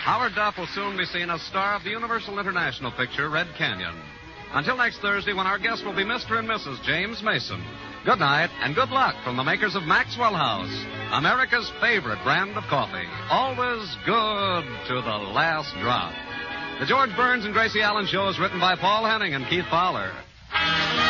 Howard Duff will soon be seen as star of the Universal International picture, Red Canyon. Until next Thursday, when our guests will be Mr. and Mrs. James Mason. Good night and good luck from the makers of Maxwell House, America's favorite brand of coffee. Always good to the last drop. The George Burns and Gracie Allen Show is written by Paul Henning and Keith Fowler.